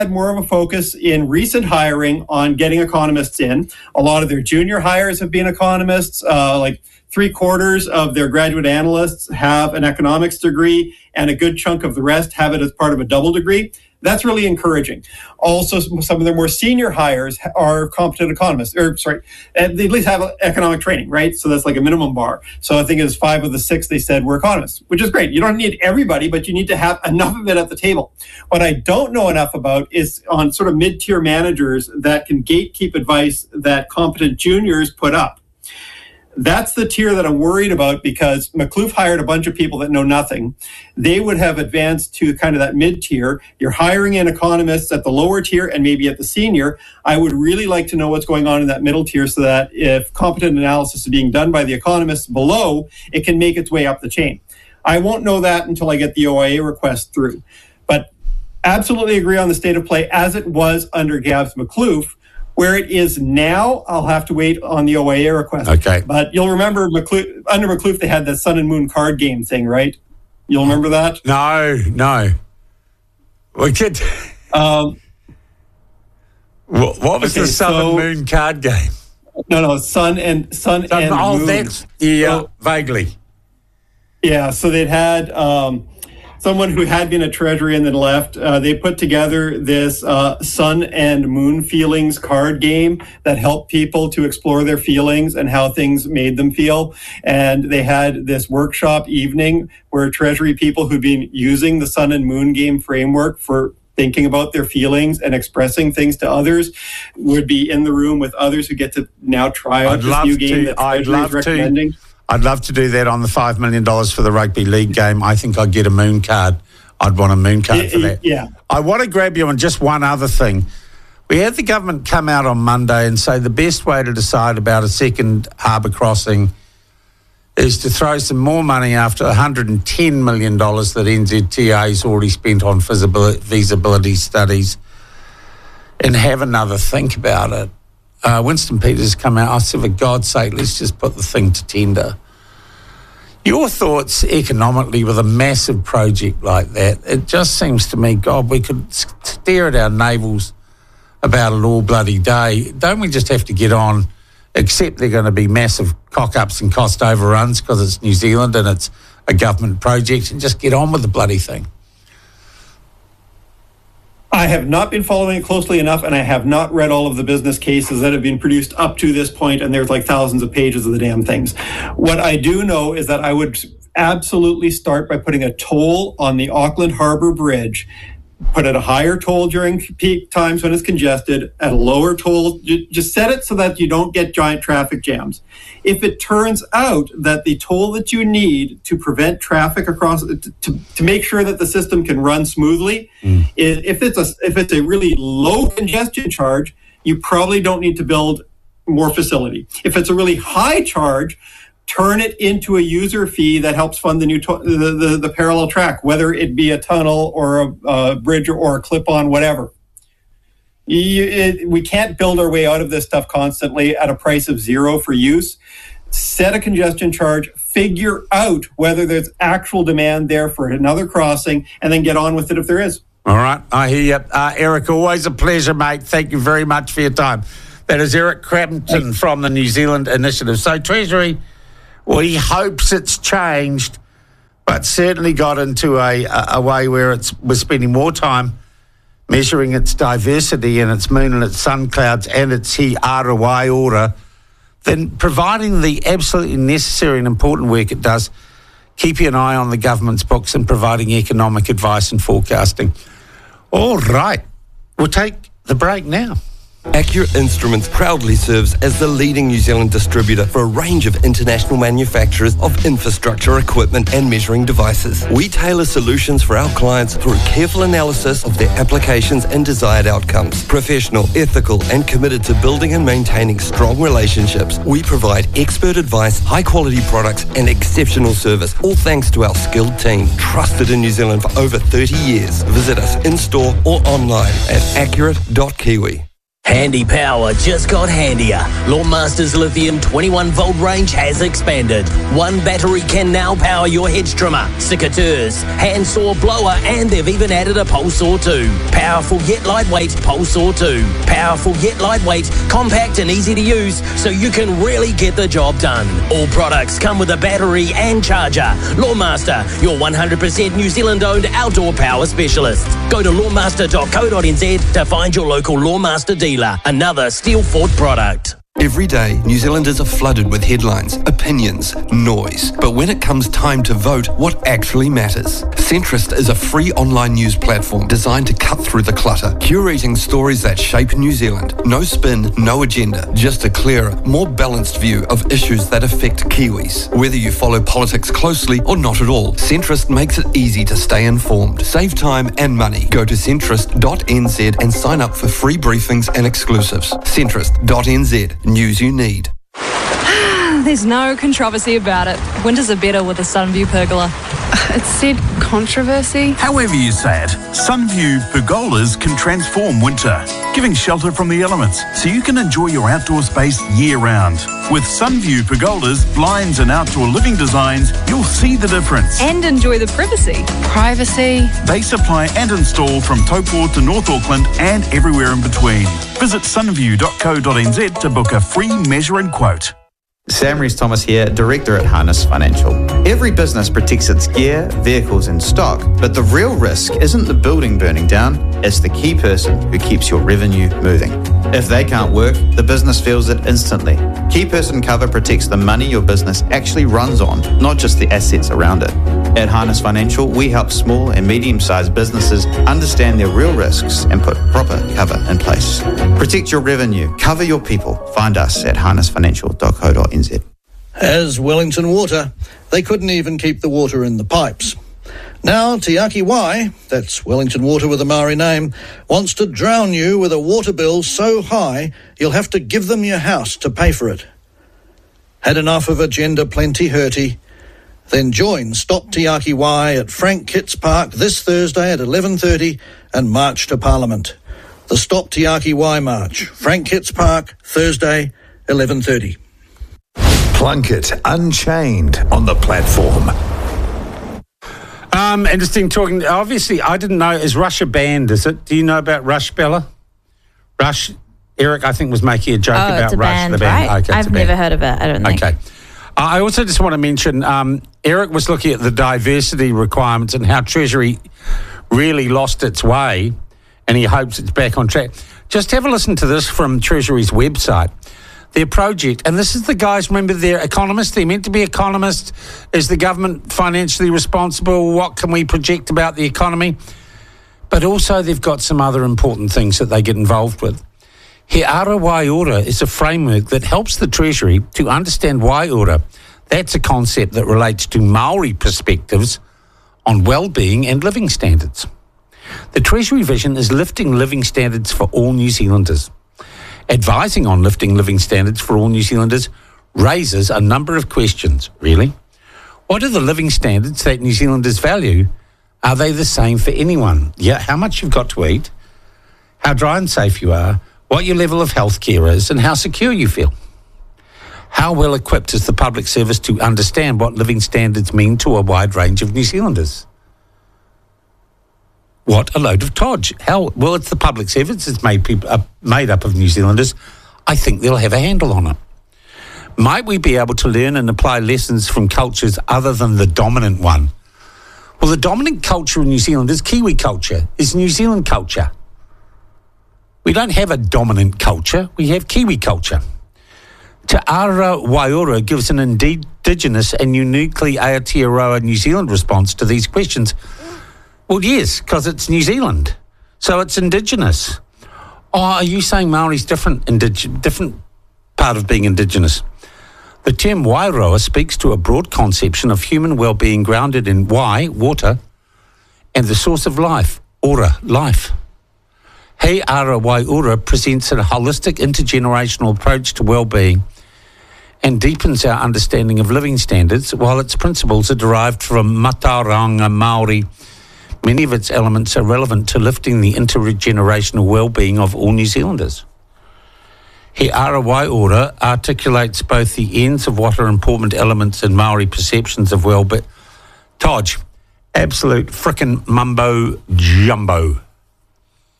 more of a focus in recent hiring on getting economists in. A lot of their junior hires have been economists, like 3/4 of their graduate analysts have an economics degree, and a good chunk of the rest have it as part of a double degree. That's really encouraging. Also, some of their more senior hires are competent economists, they at least have economic training, right? So that's like a minimum bar. So I think it was 5 of the 6 they said were economists, which is great. You don't need everybody, but you need to have enough of it at the table. What I don't know enough about is on sort of mid-tier managers that can gatekeep advice that competent juniors put up. That's the tier that I'm worried about, because Makhlouf hired a bunch of people that know nothing. They would have advanced to kind of that mid-tier. You're hiring in economists at the lower tier and maybe at the senior. I would really like to know what's going on in that middle tier, so that if competent analysis is being done by the economists below, it can make its way up the chain. I won't know that until I get the OIA request through. But absolutely agree on the state of play as it was under Gavs Makhlouf. Where it is now, I'll have to wait on the OIA request. Okay. But you'll remember under Makhlouf, they had that Sun and Moon card game thing, right? You'll remember that? No. We could. What was the Sun and Moon card game? No, Sun and Moon. That's vaguely. Yeah, so they'd had someone who had been at Treasury and then left. They put together this Sun and Moon feelings card game that helped people to explore their feelings and how things made them feel. And they had this workshop evening where Treasury people who'd been using the Sun and Moon game framework for thinking about their feelings and expressing things to others would be in the room with others who get to now try out this new game that Treasury is recommending. I'd love to do that on the $5 million for the rugby league game. I think I'd get a moon card. I'd want a moon card for that. Yeah. I want to grab you on just one other thing. We had the government come out on Monday and say the best way to decide about a second harbour crossing is to throw some more money after $110 million that NZTA's already spent on feasibility studies and have another think about it. Winston Peters come out. I said, for God's sake, let's just put the thing to tender. Your thoughts economically with a massive project like that? It just seems to me, God, we could stare at our navels about it all bloody day. Don't we just have to get on, accept there are going to be massive cock-ups and cost overruns because it's New Zealand and it's a government project, and just get on with the bloody thing? I have not been following it closely enough, and I have not read all of the business cases that have been produced up to this point, and there's like thousands of pages of the damn things. What I do know is that I would absolutely start by putting a toll on the Auckland Harbour Bridge, put at a higher toll during peak times when it's congested, at a lower toll. Just set it so that you don't get giant traffic jams. If it turns out that the toll that you need to prevent traffic across, to make sure that the system can run smoothly, if it's a really low congestion charge, you probably don't need to build more facility. If it's a really high charge, turn it into a user fee that helps fund the new the parallel track, whether it be a tunnel or a bridge or a clip-on, whatever. We can't build our way out of this stuff constantly at a price of zero for use. Set a congestion charge, figure out whether there's actual demand there for another crossing, and then get on with it if there is. All right, I hear you. Eric, always a pleasure, mate. Thank you very much for your time. That is Eric Crampton from the New Zealand Initiative. So Treasury, well, he hopes it's changed, but certainly got into a way where we're spending more time measuring its diversity and its moon and its sun clouds and its He Arawai order than providing the absolutely necessary and important work it does, keeping an eye on the government's books and providing economic advice and forecasting. All right, we'll take the break now. Accurate Instruments proudly serves as the leading New Zealand distributor for a range of international manufacturers of infrastructure equipment and measuring devices. We tailor solutions for our clients through careful analysis of their applications and desired outcomes. Professional, ethical, and committed to building and maintaining strong relationships, we provide expert advice, high-quality products, and exceptional service, all thanks to our skilled team, trusted in New Zealand for over 30 years. Visit us in-store or online at accurate.kiwi. Handy power just got handier. Lawnmaster's Lithium 21-volt range has expanded. One battery can now power your hedge trimmer, secateurs, handsaw blower, and they've even added a pole saw too. Powerful yet lightweight pole saw too. Powerful yet lightweight, compact and easy to use, so you can really get the job done. All products come with a battery and charger. Lawnmaster, your 100% New Zealand-owned outdoor power specialist. Go to lawnmaster.co.nz to find your local Lawnmaster dealer. Another Steelfort product. Every day, New Zealanders are flooded with headlines, opinions, noise. But when it comes time to vote, what actually matters? Centrist is a free online news platform designed to cut through the clutter, curating stories that shape New Zealand. No spin, no agenda, just a clearer, more balanced view of issues that affect Kiwis. Whether you follow politics closely or not at all, Centrist makes it easy to stay informed. Save time and money. Go to centrist.nz and sign up for free briefings and exclusives. Centrist.nz. News you need. There's no controversy about it. Winters are better with a Sunview pergola. It said controversy. However you say it, Sunview pergolas can transform winter, giving shelter from the elements so you can enjoy your outdoor space year-round. With Sunview pergolas, blinds and outdoor living designs, you'll see the difference. And enjoy the privacy. Privacy. They supply and install from Taupo to North Auckland and everywhere in between. Visit sunview.co.nz to book a free measure and quote. Sam Rees-Thomas here, Director at Harness Financial. Every business protects its gear, vehicles and stock, but the real risk isn't the building burning down, it's the key person who keeps your revenue moving. If they can't work, the business feels it instantly. Key person cover protects the money your business actually runs on, not just the assets around it. At Harness Financial, we help small and medium-sized businesses understand their real risks and put proper cover in place. Protect your revenue, cover your people. Find us at harnessfinancial.co.nz. As Wellington Water, they couldn't even keep the water in the pipes. Now Te Aki Wai, that's Wellington Water with a Maori name, wants to drown you with a water bill so high you'll have to give them your house to pay for it. Had enough of Agenda Plenty Hurty? Then join Stop Te Aki Wai at Frank Kitts Park this Thursday at 11:30 and march to Parliament. The Stop Te Aki Wai March, Frank Kitts Park, Thursday, 11:30. Plunkett Unchained on the platform. Interesting talking. Obviously, I didn't know. Is Rush a band, is it? Do you know about Rush, Bella? Rush, Eric, I think, was making a joke about it's a Rush, band, the band. right? Okay, I've never heard of it, I don't think. Okay. I also just want to mention, Eric was looking at the diversity requirements and how Treasury really lost its way, and he hopes it's back on track. Just have a listen to this from Treasury's website. Their project, and this is the guys, remember, they're economists, they're meant to be economists. Is the government financially responsible? What can we project about the economy? But also they've got some other important things that they get involved with. He Ara Waiora is a framework that helps the Treasury to understand Waiora. That's a concept that relates to Maori perspectives on well-being and living standards. The Treasury vision is lifting living standards for all New Zealanders. Advising on lifting living standards for all New Zealanders raises a number of questions, really. What are the living standards that New Zealanders value? Are they the same for anyone? Yeah, how much you've got to eat, how dry and safe you are, what your level of health care is, and how secure you feel. How well equipped is the public service to understand what living standards mean to a wide range of New Zealanders? What a load of todge. Well, it's the public service. It's made up of New Zealanders. I think they'll have a handle on it. Might we be able to learn and apply lessons from cultures other than the dominant one? Well, the dominant culture in New Zealand is Kiwi culture, is New Zealand culture. We don't have a dominant culture. We have Kiwi culture. Te Ara Waiora gives an indigenous and uniquely Aotearoa New Zealand response to these questions. Well, yes, because it's New Zealand, so it's indigenous. Oh, are you saying Maori's different part of being indigenous? The term Wairoa speaks to a broad conception of human well-being grounded in wai, water, and the source of life, ora, life. He Ara Waiora presents a holistic intergenerational approach to well-being and deepens our understanding of living standards, while its principles are derived from Mātauranga Māori. Many of its elements are relevant to lifting the intergenerational well-being of all New Zealanders. He Arawai order articulates both the ends of what are important elements in Maori perceptions of well, but Todge, absolute frickin' mumbo jumbo.